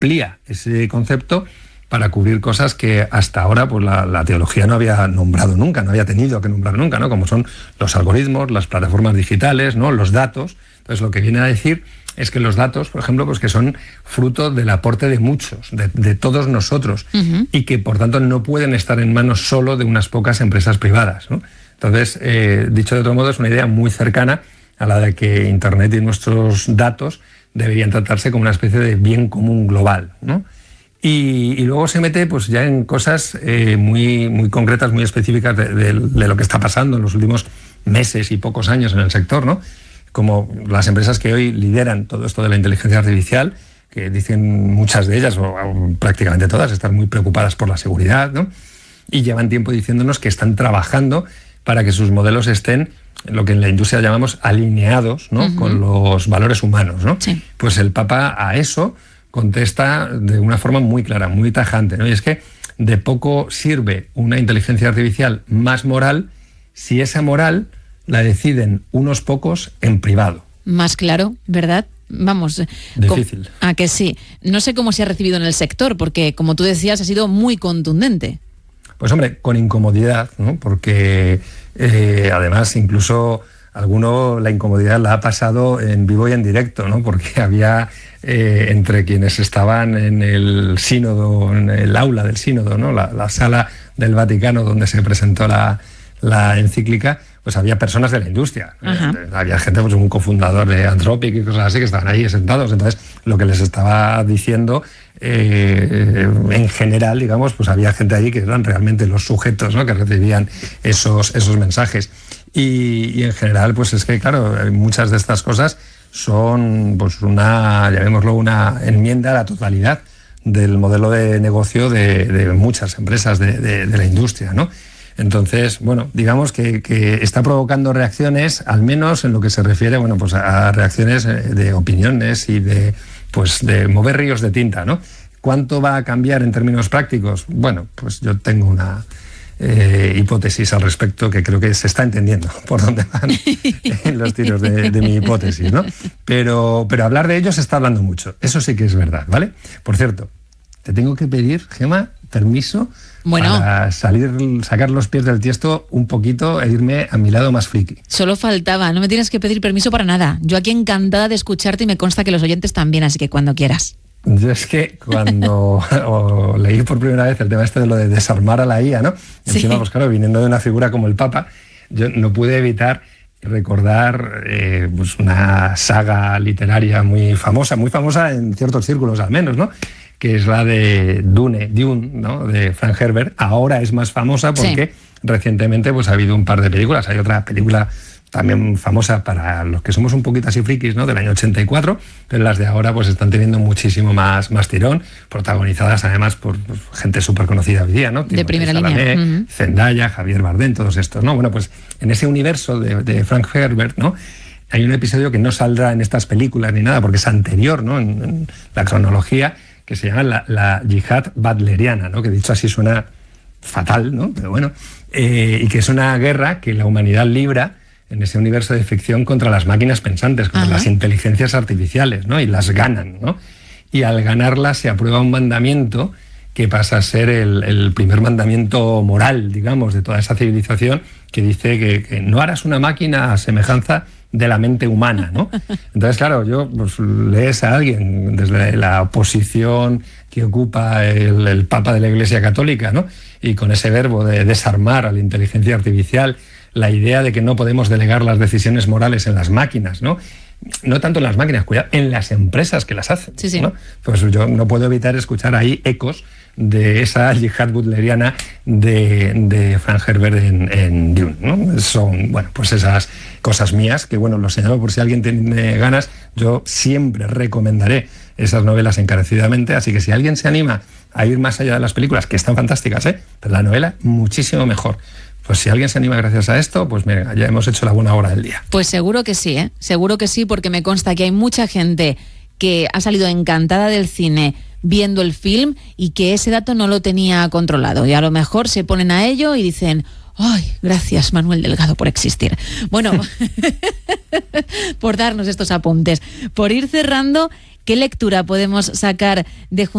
amplía ese concepto para cubrir cosas que hasta ahora pues la teología no había nombrado nunca, no había tenido que nombrar nunca, ¿no? Como son los algoritmos, las plataformas digitales, ¿no? Los datos. Entonces lo que viene a decir es que los datos, por ejemplo, pues que son fruto del aporte de muchos, de todos nosotros, y que por tanto no pueden estar en manos solo de unas pocas empresas privadas, ¿no? Entonces, dicho de otro modo, es una idea muy cercana a la de que Internet y nuestros datos deberían tratarse como una especie de bien común global, ¿no? Y luego se mete pues ya en cosas muy concretas, muy específicas de lo que está pasando en los últimos meses y pocos años en el sector, ¿no? Como las empresas que hoy lideran todo esto de la inteligencia artificial, que dicen muchas de ellas, o prácticamente todas, están muy preocupadas por la seguridad, ¿no? Y llevan tiempo diciéndonos que están trabajando para que sus modelos estén, lo que en la industria llamamos alineados, ¿no? Con los valores humanos, ¿no? Sí. Pues el Papa a eso contesta de una forma muy clara, muy tajante, ¿no? Y es que de poco sirve una inteligencia artificial más moral si esa moral la deciden unos pocos en privado. Más claro, ¿verdad? Vamos. Difícil. ¿A que sí? No sé cómo se ha recibido en el sector, porque, como tú decías, ha sido muy contundente. Pues hombre, con incomodidad, ¿no? Porque además incluso alguno la incomodidad la ha pasado en vivo y en directo, ¿no? Porque había entre quienes estaban en el sínodo, en el aula del sínodo, ¿no? La sala del Vaticano donde se presentó la encíclica, pues había personas de la industria. Había gente, pues un cofundador de Anthropic y cosas así, que estaban ahí sentados. Entonces, lo que les estaba diciendo, en general, digamos, pues había gente allí que eran realmente los sujetos, ¿no? Que recibían esos mensajes. Y en general, pues es que, claro, muchas de estas cosas son, pues llamémoslo, una enmienda a la totalidad del modelo de negocio de muchas empresas de la industria, ¿no? Entonces, bueno, digamos que está provocando reacciones, al menos en lo que se refiere, bueno, pues a reacciones de opiniones y de mover ríos de tinta, ¿no? ¿Cuánto va a cambiar en términos prácticos? Bueno, pues yo tengo una hipótesis al respecto que creo que se está entendiendo por dónde van los tiros de mi hipótesis, ¿no? Pero hablar de ello se está hablando mucho. Eso sí que es verdad, ¿vale? Por cierto, te tengo que pedir, Gemma, permiso para sacar los pies del tiesto un poquito e irme a mi lado más friki. Solo faltaba, no me tienes que pedir permiso para nada. Yo aquí encantada de escucharte y me consta que los oyentes también, así que cuando quieras. Yo es que cuando leí por primera vez el tema de lo de desarmar a la IA, ¿no? Sí. Encima, pues claro, viniendo de una figura como el Papa, yo no pude evitar recordar pues una saga literaria muy famosa en ciertos círculos al menos, ¿no? Que es la de Dune, ¿no? De Frank Herbert. Ahora es más famosa porque recientemente pues ha habido un par de películas. Hay otra película también famosa para los que somos un poquito así frikis, ¿no? Del año 84, pero las de ahora pues están teniendo muchísimo más tirón, protagonizadas además por gente súper conocida hoy día, ¿no? De primera línea. Zendaya, Javier Bardem, todos estos, ¿no? Bueno, pues en ese universo de Frank Herbert, ¿no? Hay un episodio que no saldrá en estas películas ni nada, porque es anterior, ¿no? En la cronología, que se llama la yihad butleriana, ¿no? Que dicho así suena fatal, ¿no? Pero bueno, y que es una guerra que la humanidad libra en ese universo de ficción contra las máquinas pensantes, contra las inteligencias artificiales, ¿no? Y las ganan, ¿no? Y al ganarlas se aprueba un mandamiento que pasa a ser el primer mandamiento moral, digamos, de toda esa civilización, que dice que no harás una máquina a semejanza de la mente humana, ¿no? Entonces, claro, pues lees a alguien desde la posición que ocupa el Papa de la Iglesia Católica, ¿no? Y con ese verbo de desarmar a la inteligencia artificial, la idea de que no podemos delegar las decisiones morales en las máquinas, ¿no? No tanto en las máquinas, cuidado, en las empresas que las hacen, ¿no? Pues yo no puedo evitar escuchar ahí ecos de esa yihad butleriana de Frank Herbert en Dune, ¿no? Son, bueno, pues esas cosas mías que, bueno, lo señalo por si alguien tiene ganas. Yo siempre recomendaré esas novelas encarecidamente, así que si alguien se anima a ir más allá de las películas, que están fantásticas, pero la novela muchísimo mejor. Pues si alguien se anima gracias a esto, pues mira, ya hemos hecho la buena hora del día. Pues seguro que sí, seguro que sí, porque me consta que hay mucha gente que ha salido encantada del cine viendo el film y que ese dato no lo tenía controlado. Y a lo mejor se ponen a ello y dicen: ¡ay, gracias, Manuel Delgado, por existir! Bueno, por darnos estos apuntes. Por ir cerrando, ¿qué lectura podemos sacar de